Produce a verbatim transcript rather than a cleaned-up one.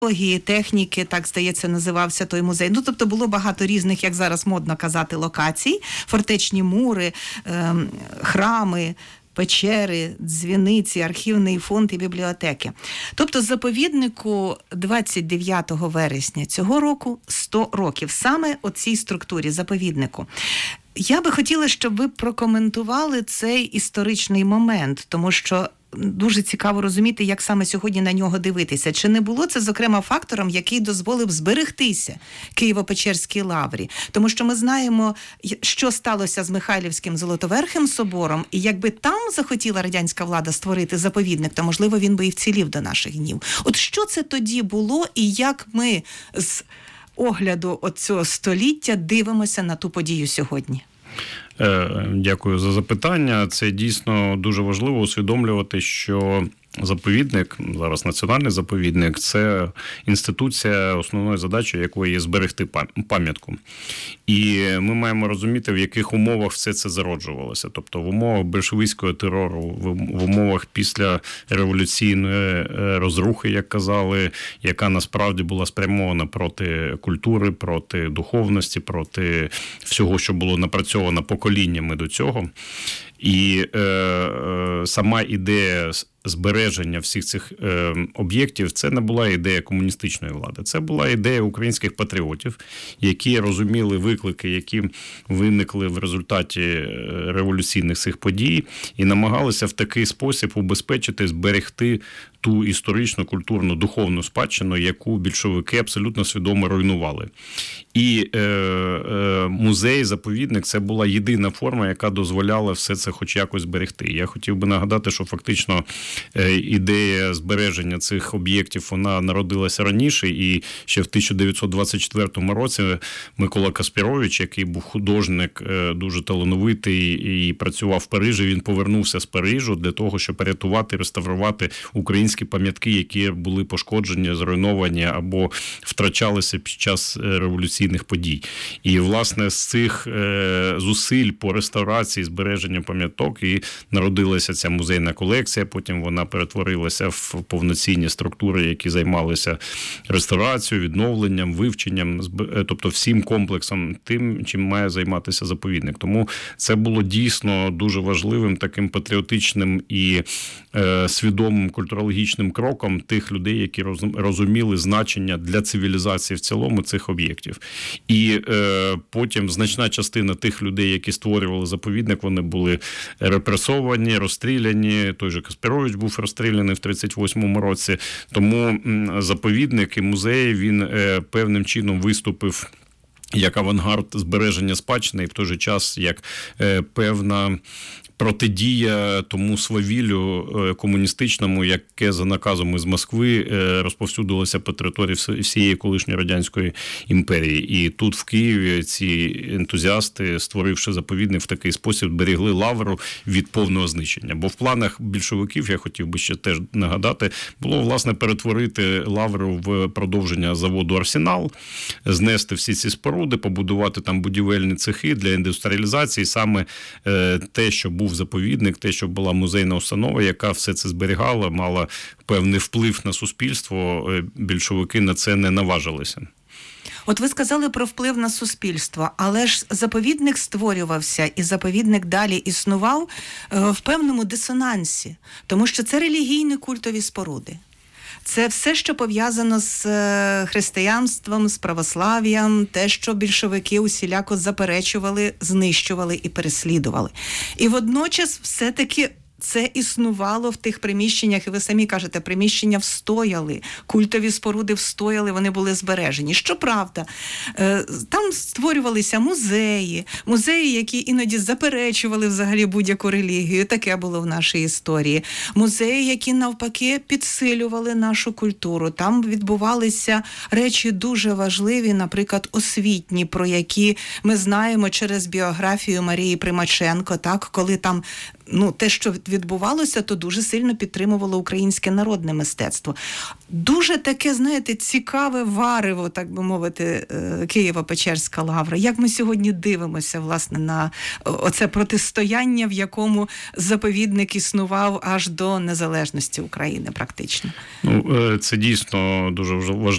техніки, так, здається, називався той музей. Ну, тобто було багато різних, як зараз модно казати, локацій, фортечні мури, е, храми, печери, дзвіниці, архівний фонд і бібліотеки. Тобто заповіднику двадцять дев'ятого вересня цього року сто років. Саме о цій структурі заповіднику. Я би хотіла, щоб ви прокоментували цей історичний момент, тому що дуже цікаво розуміти, як саме сьогодні на нього дивитися. Чи не було це, зокрема, фактором, який дозволив зберегтися Києво-Печерській лаврі? Тому що ми знаємо, що сталося з Михайлівським Золотоверхим собором, і якби там захотіла радянська влада створити заповідник, то, можливо, він би і вцілів до наших днів. От що це тоді було, і як ми з огляду оцього століття дивимося на ту подію сьогодні? Дякую за запитання. Це дійсно дуже важливо усвідомлювати, що заповідник, зараз національний заповідник, це інституція, основною задачею якої є зберегти пам'ятку. І ми маємо розуміти, в яких умовах все це зароджувалося. Тобто в умовах большевицького терору, в умовах після революційної розрухи, як казали, яка насправді була спрямована проти культури, проти духовності, проти всього, що було напрацьовано поколіннями до цього. І е, е, сама ідея збереження всіх цих е, об'єктів, це не була ідея комуністичної влади. Це була ідея українських патріотів, які розуміли виклики, які виникли в результаті революційних цих подій, і намагалися в такий спосіб убезпечити, зберегти ту історичну, культурну, духовну спадщину, яку більшовики абсолютно свідомо руйнували. І е, е, музей, заповідник – це була єдина форма, яка дозволяла все це хоч якось зберегти. Я хотів би нагадати, що фактично е, ідея збереження цих об'єктів, вона народилася раніше, і ще в тисяча дев'ятсот двадцять четвертому році Микола Каспірович, який був художник, е, дуже талановитий і працював в Парижі, він повернувся з Парижу для того, щоб рятувати, реставрувати українські пам'ятки, які були пошкоджені, зруйновані або втрачалися під час революційних подій. І, власне, з цих е, зусиль по реставрації, збереженню пам'яток і народилася ця музейна колекція, потім вона перетворилася в повноцінні структури, які займалися реставрацією, відновленням, вивченням, тобто всім комплексом тим, чим має займатися заповідник. Тому це було дійсно дуже важливим таким патріотичним і е, свідомим культурологічним кроком тих людей, які розуміли значення для цивілізації в цілому цих об'єктів. І е, потім значна частина тих людей, які створювали заповідник, вони були репресовані, розстріляні. Той же Каспірович був розстріляний в тридцять восьмому році. Тому заповідник і музей, він е, певним чином виступив як авангард збереження спадщини і в той же час як е, певна протидія тому свавіллю комуністичному, яке за наказом із Москви розповсюдилося по території всієї колишньої Радянської імперії. І тут в Києві ці ентузіасти, створивши заповідник в такий спосіб, берегли лавру від повного знищення. Бо в планах більшовиків, я хотів би ще теж нагадати, було, власне, перетворити лавру в продовження заводу «Арсенал», знести всі ці споруди, побудувати там будівельні цехи для індустріалізації, саме те, що був заповідник, те, що була музейна установа, яка все це зберігала, мала певний вплив на суспільство, більшовики на це не наважилися. От ви сказали про вплив на суспільство, але ж заповідник створювався і заповідник далі існував в певному дисонансі, тому що це релігійні культові споруди. Це все, що пов'язано з християнством, з православ'ям, те, що більшовики усіляко заперечували, знищували і переслідували. І водночас все-таки це існувало в тих приміщеннях, і ви самі кажете, приміщення встояли, культові споруди встояли, вони були збережені. Щоправда, там створювалися музеї, музеї, які іноді заперечували взагалі будь-яку релігію, таке було в нашій історії. Музеї, які навпаки підсилювали нашу культуру. Там відбувалися речі дуже важливі, наприклад, освітні, про які ми знаємо через біографію Марії Примаченко, так, коли там ну, те, що відбувалося, то дуже сильно підтримувало українське народне мистецтво. Дуже таке, знаєте, цікаве варево, так би мовити, Києво-Печерська лавра. Як ми сьогодні дивимося, власне, на оце протистояння, в якому заповідник існував аж до незалежності України практично? Ну, це дійсно дуже важливо.